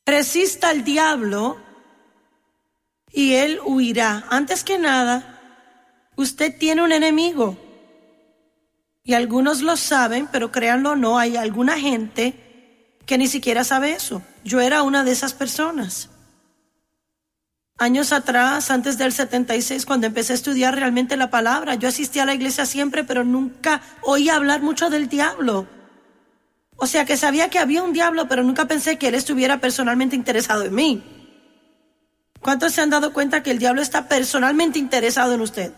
Resista al diablo y él huirá. Antes que nada, usted tiene un enemigo. Y algunos lo saben, pero créanlo o no, hay alguna gente que ni siquiera sabe eso. Yo era una de esas personas. Años atrás, antes del 76, cuando empecé a estudiar realmente la palabra, yo asistía a la iglesia siempre, pero nunca oía hablar mucho del diablo. O sea, que sabía que había un diablo, pero nunca pensé que él estuviera personalmente interesado en mí. ¿Cuántos se han dado cuenta que el diablo está personalmente interesado en usted?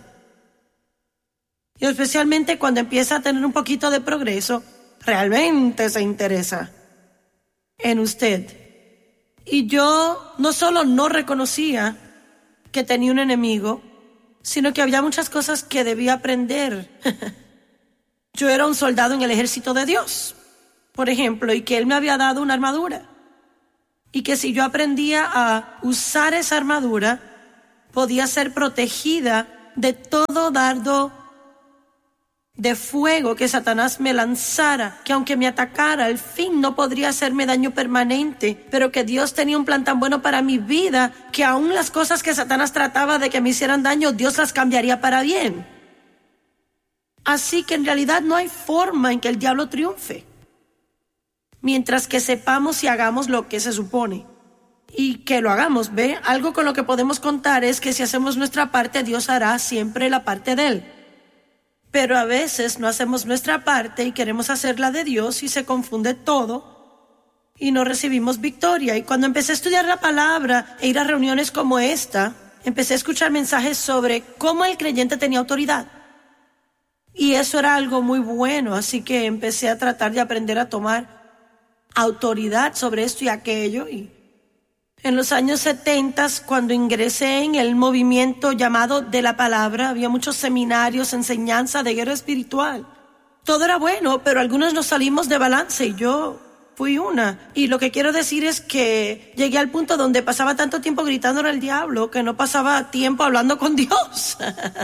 Y especialmente cuando empieza a tener un poquito de progreso, realmente se interesa en usted. Y yo no solo no reconocía que tenía un enemigo, sino que había muchas cosas que debía aprender. Yo era un soldado en el ejército de Dios, por ejemplo, y que Él me había dado una armadura. Y que si yo aprendía a usar esa armadura, podía ser protegida de todo dardo de fuego que Satanás me lanzara, que aunque me atacara, al fin no podría hacerme daño permanente, pero que Dios tenía un plan tan bueno para mi vida, que aún las cosas que Satanás trataba de que me hicieran daño, Dios las cambiaría para bien. Así que en realidad no hay forma en que el diablo triunfe, mientras que sepamos y hagamos lo que se supone. Y que lo hagamos, ¿ve? Algo con lo que podemos contar es que si hacemos nuestra parte, Dios hará siempre la parte de Él. Pero a veces no hacemos nuestra parte y queremos hacer la de Dios y se confunde todo y no recibimos victoria. Y cuando empecé a estudiar la palabra e ir a reuniones como esta, empecé a escuchar mensajes sobre cómo el creyente tenía autoridad. Y eso era algo muy bueno, así que empecé a tratar de aprender a tomar autoridad sobre esto y aquello. Y en los años 70, cuando ingresé en el movimiento llamado de la palabra, había muchos seminarios, enseñanza de guerra espiritual. Todo era bueno, pero algunos nos salimos de balance y yo fui una. Y lo que quiero decir es que llegué al punto donde pasaba tanto tiempo gritándole al diablo que no pasaba tiempo hablando con Dios.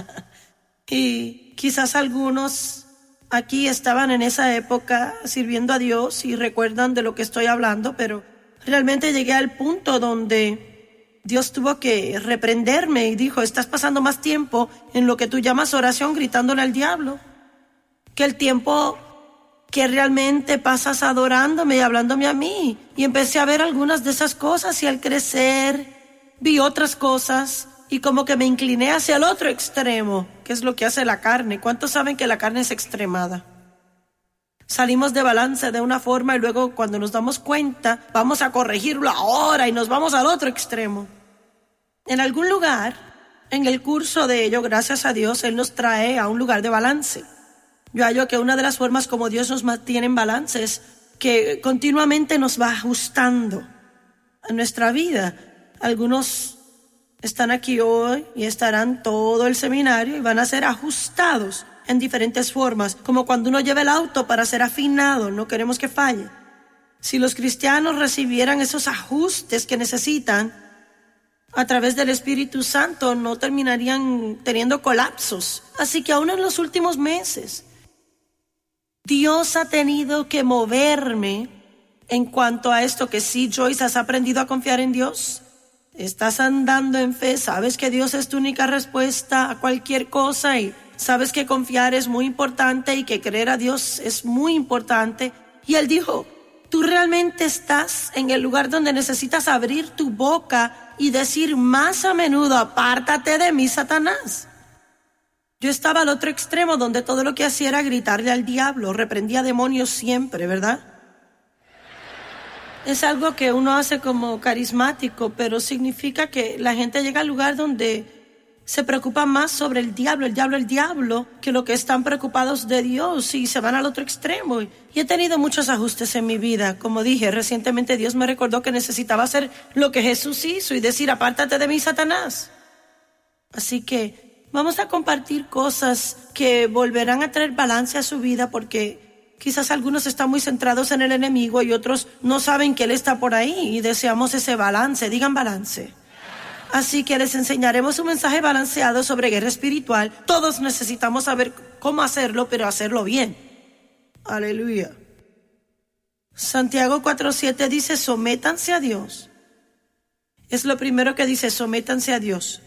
Y quizás algunos aquí estaban en esa época sirviendo a Dios y recuerdan de lo que estoy hablando, pero realmente llegué al punto donde Dios tuvo que reprenderme y dijo: estás pasando más tiempo en lo que tú llamas oración gritándole al diablo que el tiempo que realmente pasas adorándome y hablándome a mí. Y empecé a ver algunas de esas cosas y al crecer vi otras cosas y como que me incliné hacia el otro extremo, que es lo que hace la carne. ¿Cuántos saben que la carne es extremada? Salimos de balance de una forma y luego cuando nos damos cuenta vamos a corregirlo ahora y nos vamos al otro extremo. En algún lugar, en el curso de ello, gracias a Dios, Él nos trae a un lugar de balance. Yo hallo que una de las formas como Dios nos mantiene en balance es que continuamente nos va ajustando a nuestra vida. Algunos están aquí hoy y estarán todo el seminario y van a ser ajustados en diferentes formas, como cuando uno lleva el auto para ser afinado, no queremos que falle. Si los cristianos recibieran esos ajustes que necesitan a través del Espíritu Santo, no terminarían teniendo colapsos. Así que aún en los últimos meses, Dios ha tenido que moverme en cuanto a esto, que sí, Joyce, ¿has aprendido a confiar en Dios? ¿Estás andando en fe? ¿Sabes que Dios es tu única respuesta a cualquier cosa? Y sabes que confiar es muy importante y que creer a Dios es muy importante. Y Él dijo: tú realmente estás en el lugar donde necesitas abrir tu boca y decir más a menudo: apártate de mí, Satanás. Yo estaba al otro extremo donde todo lo que hacía era gritarle al diablo, reprendía demonios siempre, ¿verdad? Es algo que uno hace como carismático, pero significa que la gente llega al lugar donde se preocupa más sobre el diablo, que lo que están preocupados de Dios, y se van al otro extremo. Y he tenido muchos ajustes en mi vida. Como dije, recientemente Dios me recordó que necesitaba hacer lo que Jesús hizo y decir: apártate de mí, Satanás. Así que vamos a compartir cosas que volverán a traer balance a su vida, porque quizás algunos están muy centrados en el enemigo y otros no saben que Él está por ahí y deseamos ese balance. Digan balance. Así que les enseñaremos un mensaje balanceado sobre guerra espiritual. Todos necesitamos saber cómo hacerlo, pero hacerlo bien. Aleluya. Santiago 4:7 dice: sométanse a Dios, es lo primero que dice: sométanse a Dios.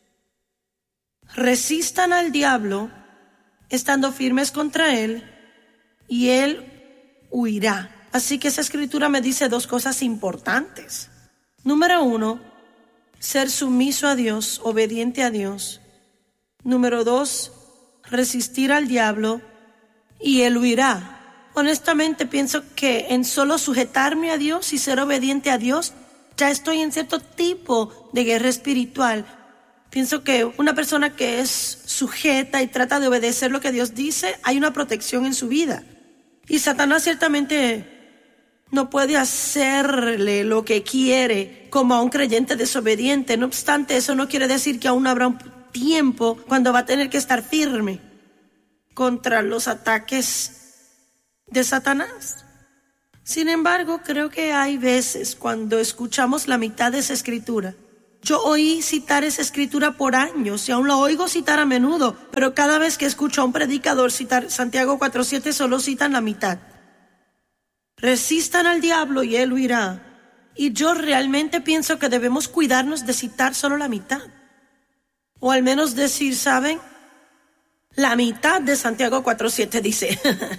Resistan al diablo, estando firmes contra él, y él huirá. Así que esa escritura me dice dos cosas importantes. Número 1, ser sumiso a Dios, obediente a Dios. Número 2, resistir al diablo y él huirá. Honestamente pienso que en solo sujetarme a Dios y ser obediente a Dios, ya estoy en cierto tipo de guerra espiritual. Pienso que una persona que es sujeta y trata de obedecer lo que Dios dice, hay una protección en su vida. Y Satanás ciertamente no puede hacerle lo que quiere como a un creyente desobediente. No obstante, eso no quiere decir que aún habrá un tiempo cuando va a tener que estar firme contra los ataques de Satanás. Sin embargo, creo que hay veces cuando escuchamos la mitad de esa escritura. Yo oí citar esa escritura por años y aún la oigo citar a menudo, pero cada vez que escucho a un predicador citar Santiago 4:7 solo citan la mitad. Resistan al diablo y él huirá. Y yo realmente pienso que debemos cuidarnos de citar solo la mitad. O al menos decir, ¿saben? La mitad de Santiago 4:7 dice: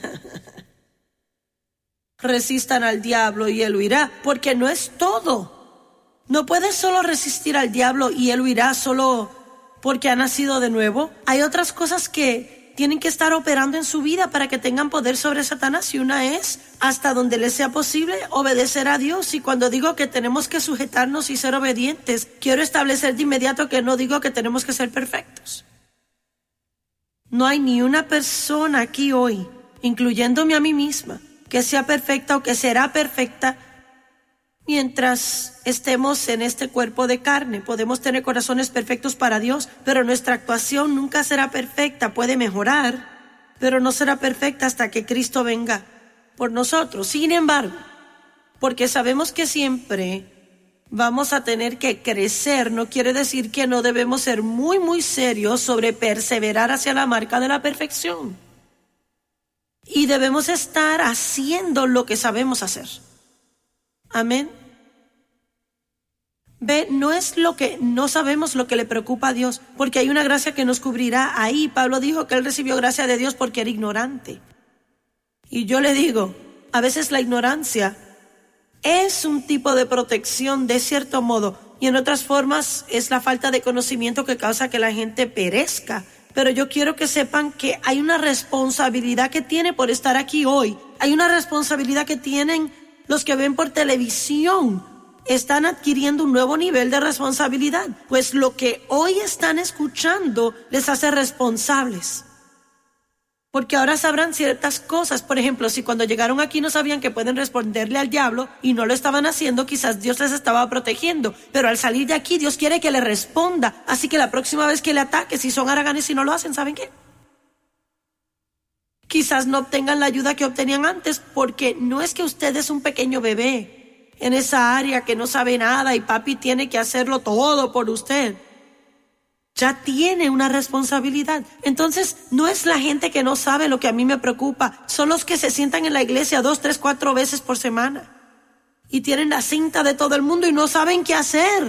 resistan al diablo y él huirá, porque no es todo. No puedes solo resistir al diablo y él huirá solo porque ha nacido de nuevo. Hay otras cosas que tienen que estar operando en su vida para que tengan poder sobre Satanás, y una es, hasta donde les sea posible, obedecer a Dios. Y cuando digo que tenemos que sujetarnos y ser obedientes, quiero establecer de inmediato que no digo que tenemos que ser perfectos. No hay ni una persona aquí hoy, incluyéndome a mí misma, que sea perfecta o que será perfecta mientras estemos en este cuerpo de carne. Podemos tener corazones perfectos para Dios, pero nuestra actuación nunca será perfecta. Puede mejorar, pero no será perfecta hasta que Cristo venga por nosotros. Sin embargo, porque sabemos que siempre vamos a tener que crecer, no quiere decir que no debemos ser muy serios sobre perseverar hacia la marca de la perfección. Y debemos estar haciendo lo que sabemos hacer. Amén. Ve, no es lo que no sabemos lo que le preocupa a Dios, porque hay una gracia que nos cubrirá ahí. Pablo dijo que él recibió gracia de Dios porque era ignorante. Y yo le digo, a veces la ignorancia es un tipo de protección de cierto modo, y en otras formas es la falta de conocimiento que causa que la gente perezca. Pero yo quiero que sepan que hay una responsabilidad que tiene por estar aquí hoy. Hay una responsabilidad que tienen los que ven por televisión. Están adquiriendo un nuevo nivel de responsabilidad, pues lo que hoy están escuchando les hace responsables. Porque ahora sabrán ciertas cosas. Por ejemplo, si cuando llegaron aquí no sabían que pueden responderle al diablo y no lo estaban haciendo, quizás Dios les estaba protegiendo. Pero al salir de aquí, Dios quiere que le responda. Así que la próxima vez que le ataque, si son haraganes y no lo hacen, ¿saben qué? Quizás no obtengan la ayuda que obtenían antes, porque no es que usted es un pequeño bebé en esa área que no sabe nada y papi tiene que hacerlo todo por usted. Ya tiene una responsabilidad. Entonces, no es la gente que no sabe lo que a mí me preocupa. Son los que se sientan en la iglesia 2, 3, 4 veces por semana y tienen la cinta de todo el mundo y no saben qué hacer.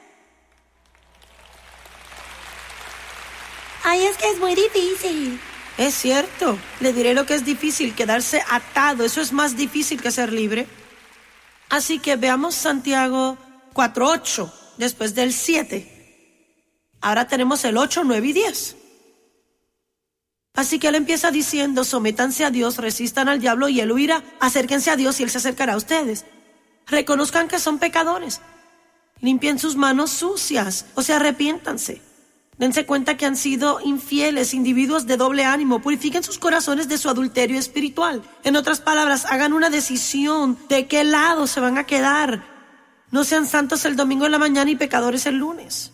Ay, es que es muy difícil. Es cierto. Le diré lo que es difícil: quedarse atado. Eso es más difícil que ser libre. Así que veamos Santiago 4:8, después del 7. Ahora tenemos el 8, 9 y 10. Así que él empieza diciendo: sométanse a Dios, resistan al diablo y él huirá. Acérquense a Dios y él se acercará a ustedes. Reconozcan que son pecadores. Limpien sus manos sucias, o sea, arrepiéntanse. Dense cuenta que han sido infieles, individuos de doble ánimo. Purifiquen sus corazones de su adulterio espiritual. En otras palabras, hagan una decisión de qué lado se van a quedar. No sean santos el domingo en la mañana y pecadores el lunes.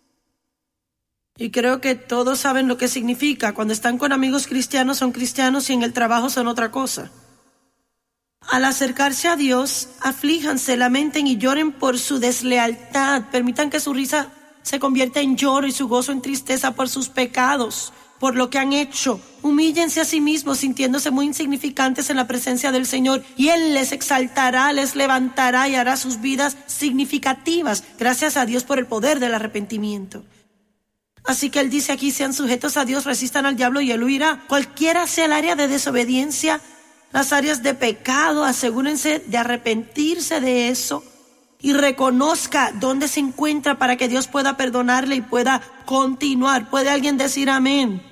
Y creo que todos saben lo que significa. Cuando están con amigos cristianos son cristianos y en el trabajo son otra cosa. Al acercarse a Dios, aflíjanse, lamenten y lloren por su deslealtad. Permitan que su risa se convierta en lloro y su gozo en tristeza por sus pecados. por lo que han hecho. Humíllense a sí mismos, sintiéndose muy insignificantes en la presencia del Señor, y Él les exaltará, les levantará y hará sus vidas significativas. Gracias a Dios por el poder del arrepentimiento. Así que Él dice aquí, sean sujetos a Dios, resistan al diablo y Él huirá. Cualquiera sea el área de desobediencia, las áreas de pecado, asegúrense de arrepentirse de eso y reconozca dónde se encuentra para que Dios pueda perdonarle y pueda continuar. ¿Puede alguien decir amén?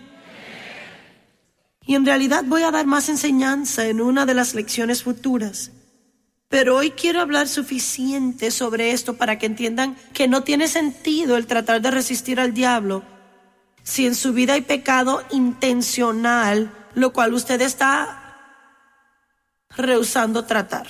Y en realidad voy a dar más enseñanza en una de las lecciones futuras. Pero hoy quiero hablar suficiente sobre esto para que entiendan que no tiene sentido el tratar de resistir al diablo si en su vida hay pecado intencional, lo cual usted está rehusando tratar.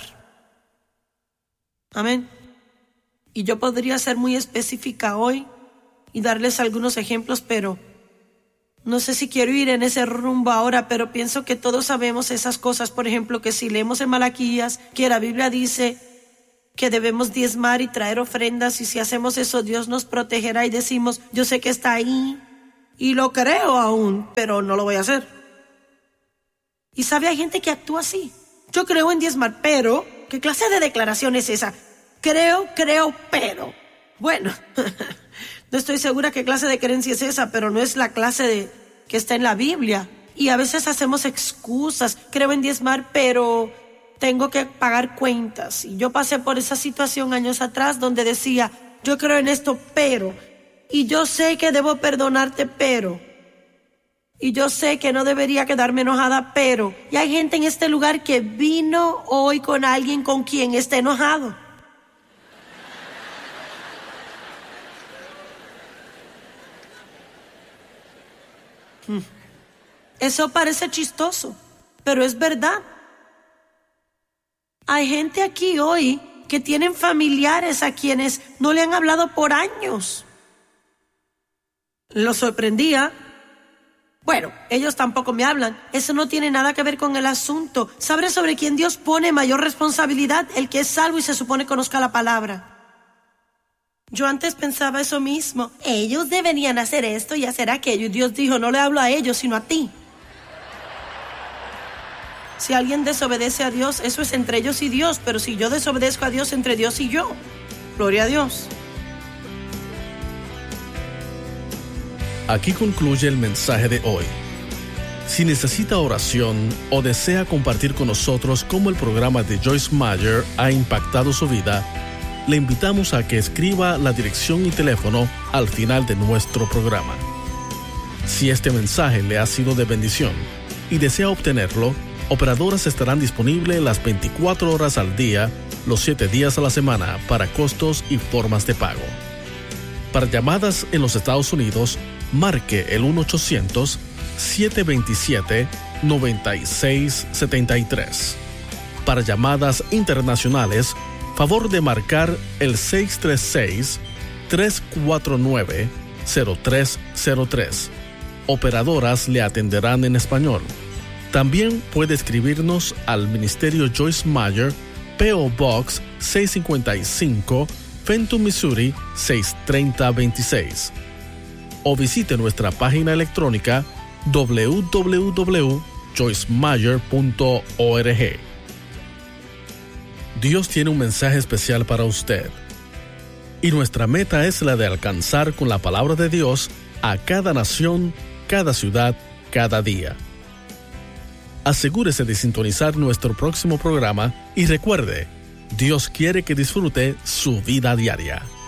Amén. Y yo podría ser muy específica hoy y darles algunos ejemplos, pero no sé si quiero ir en ese rumbo ahora, pero pienso que todos sabemos esas cosas. Por ejemplo, que si leemos en Malaquías que la Biblia dice que debemos diezmar y traer ofrendas, y si hacemos eso Dios nos protegerá, y decimos, yo sé que está ahí y lo creo aún, pero no lo voy a hacer. Y sabe, hay gente que actúa así. Yo creo en diezmar, pero ¿qué clase de declaración es esa? Creo, pero. Bueno, no estoy segura qué clase de creencia es esa, pero no es la clase que está en la Biblia. Y a veces hacemos excusas. Creo en diezmar, pero tengo que pagar cuentas. Y yo pasé por esa situación años atrás donde decía, yo creo en esto, pero. Y yo sé que debo perdonarte, pero. Y yo sé que no debería quedarme enojada, pero. Y hay gente en este lugar que vino hoy con alguien con quien está enojado. Eso parece chistoso, pero es verdad. Hay gente aquí hoy que tienen familiares a quienes no le han hablado por años. Lo sorprendía. Bueno, ellos tampoco me hablan. Eso no tiene nada que ver con el asunto. ¿Sabe sobre quién Dios pone mayor responsabilidad? El que es salvo y se supone conozca la palabra. Yo antes pensaba eso mismo. Ellos deberían hacer esto y hacer aquello. Y Dios dijo, no le hablo a ellos, sino a ti. Si alguien desobedece a Dios, eso es entre ellos y Dios. Pero si yo desobedezco a Dios, entre Dios y yo. Gloria a Dios. Aquí concluye el mensaje de hoy. Si necesita oración o desea compartir con nosotros cómo el programa de Joyce Meyer ha impactado su vida, le invitamos a que escriba la dirección y teléfono al final de nuestro programa. Si este mensaje le ha sido de bendición y desea obtenerlo, operadoras estarán disponibles las 24 horas al día, los 7 días a la semana para costos y formas de pago. Para llamadas en los Estados Unidos, marque el 1-800-727-9673. Para llamadas internacionales, favor de marcar el 636-349-0303. Operadoras le atenderán en español. También puede escribirnos al Ministerio Joyce Meyer, P.O. Box 655, Fenton, Missouri 63026. O visite nuestra página electrónica www.joycemeyer.org. Dios tiene un mensaje especial para usted. Y nuestra meta es la de alcanzar con la palabra de Dios a cada nación, cada ciudad, cada día. Asegúrese de sintonizar nuestro próximo programa y recuerde, Dios quiere que disfrute su vida diaria.